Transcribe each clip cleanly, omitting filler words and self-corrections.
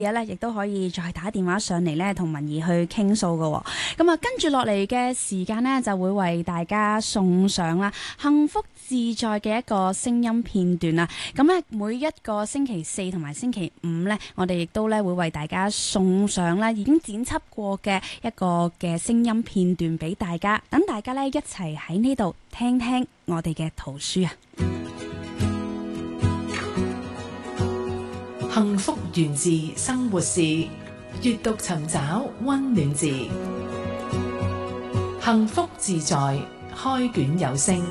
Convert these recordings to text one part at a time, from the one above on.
嘢咧，亦都可以再打電話上嚟咧，同文怡去傾訴嘅。咁啊，跟住落嚟嘅時間呢，就會為大家送上啦幸福自在嘅一個聲音片段啦。咁咧，每一個星期四同埋星期五呢，我哋亦都咧會為大家送上咧已經剪輯過嘅一個嘅聲音片段俾大家，等大家咧一齊喺呢度聽聽我哋嘅圖書啊！ 幸福源自生活事，閱讀尋找溫暖字，幸福自在開卷有聲。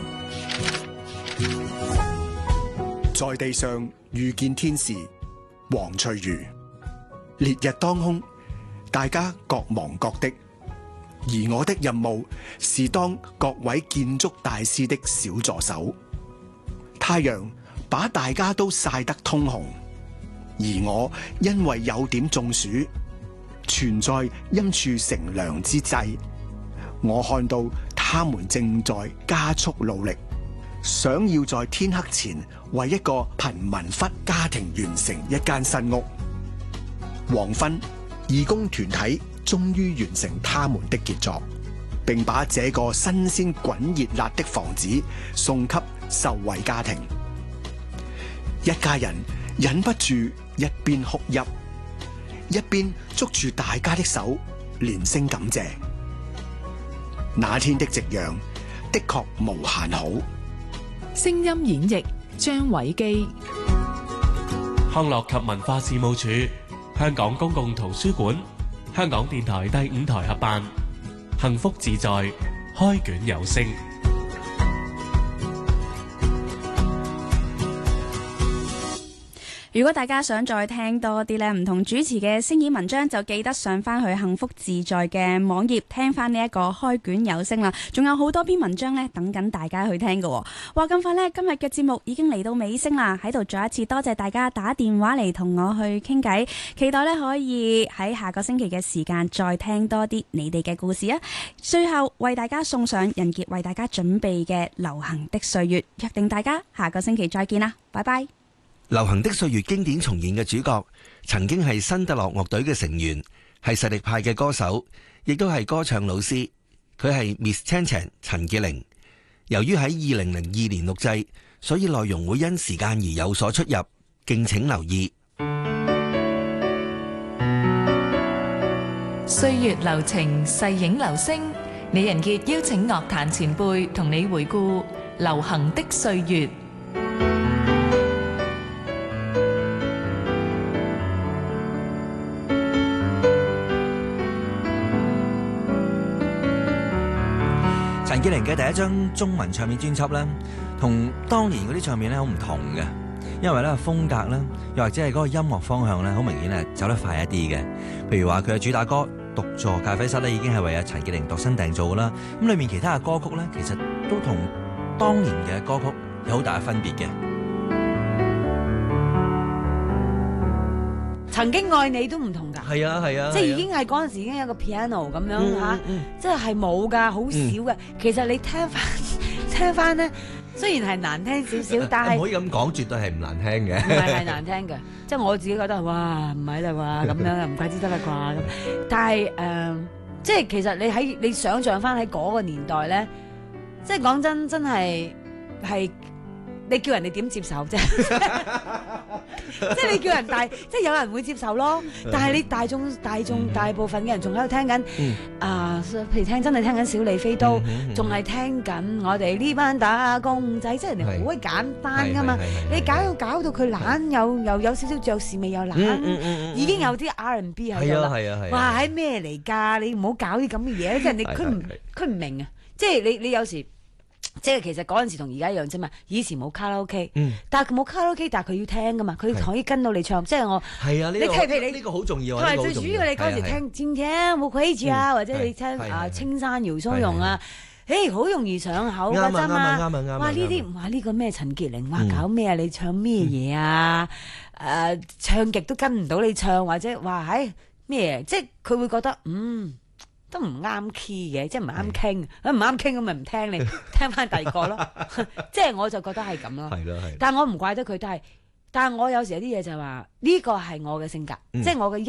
在地上遇見天使，黃翠如。烈日當空，大家各忙各的，而我的任務是當各位建築大師的小助手。太陽把大家都曬得通紅，而我因為有點中暑，存在陰處乘涼之際，我看到他們正在加速努力，想要在天黑前為一個貧民窟家庭完成一間新屋。黃昏，義工團體終於完成他們的傑作，並把這個新鮮滾熱辣的房子送給受惠家庭。一家人忍不住一邊哭泣，一邊捉住大家的手，連聲感謝。那天的夕陽的確無限好。 聲音演繹張偉基。 康樂及文化事務署、香港公共圖書館、香港電台第5台合辦，幸福自在開卷有聲。 如果大家想再聽多啲咧唔同主持嘅聲演文章，就記得上翻去幸福自在嘅網頁聽翻呢一個開卷有聲啦。仲有好多篇文章咧等緊大家去聽嘅。話咁快呢，今日嘅節目已經嚟到尾聲啦，喺度再一次多謝大家打電話嚟同我去傾偈，期待咧可以喺下個星期嘅時間再聽多啲你哋嘅故事啊！最後為大家送上人傑為大家準備嘅流行的歲月，約定大家下個星期再見啦，拜拜。 流行的歲月經典重現嘅主角，曾經係新德樂樂隊嘅成員，係實力派嘅歌手，亦都係歌唱老師。佢係 Miss Chan Chan 陳潔靈。由於喺2002年錄製，所以內容會因時間而有所出入，敬請留意。 歲月流情，逝影流聲。李人傑邀請樂壇前輩同你回顧流行的歲月。 陳潔靈嘅第一張中文唱片專輯咧，同當年嗰啲唱片咧好唔同嘅，因為咧風格咧，又或者係嗰個音樂方向咧，好明顯係走得快一啲嘅。譬如話佢嘅主打歌《獨坐咖啡室》咧，已經係為阿陳潔靈度身訂造噶啦。咁裏面其他嘅歌曲咧，其實都同當年嘅歌曲有好大嘅分別嘅。 曾經愛你都唔同㗎， 係啊係啊， 即係已經係嗰陣時已經有個 piano 咁樣嚇，即係冇㗎，好少嘅。其實你聽翻咧，雖然係難聽少少，但係唔可以咁講，絕對係唔難聽嘅。 唔係難聽嘅，即係我自己覺得哇，唔係啦啩，咁樣唔怪之得啦啩咁。但係即係其實你想象翻喺嗰個年代咧，即係講真係你叫人哋點接受啫？即係你叫人即係有人會接受咯。但係你大部分嘅人仲喺度聽緊譬如真係聽緊小李飛刀，仲係聽緊我哋呢班打工仔，即係人哋好鬼簡單噶嘛。你搞到佢懶，又有少少爵士味，又懶，已經有啲 R&B 喺度啦。哇！喺咩嚟㗎？你唔好搞啲咁嘅嘢，即係佢唔明啊！即係你有時。即係其實嗰陣時同而家一樣啫嘛，以前冇卡拉 OK，但係佢冇卡拉 OK，但係佢要聽噶嘛，佢可以跟到你唱，即係我係啊，呢個好重要啊，同埋最主要你嗰陣時聽今天冇鬼子啊，或者你聽青山姚蘇蓉啊，好容易上口㗎啫嘛，哇呢個咩陳潔靈，哇搞咩啊，你唱咩嘢啊？唱極都跟唔到你唱，或者話咩，即係佢會覺得都唔啱 key 嘅，即係唔啱傾，唔啱傾咁咪唔聽你，聽翻第二個咯。即係我就覺得係咁咯。係咯係。但係我唔怪得佢，都係但係我有時有啲嘢就係話呢個係我嘅性格，即係我嘅